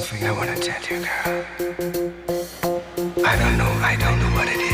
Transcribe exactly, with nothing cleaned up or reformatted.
something I wanna tell you, girl. I don't know, I don't know what it is.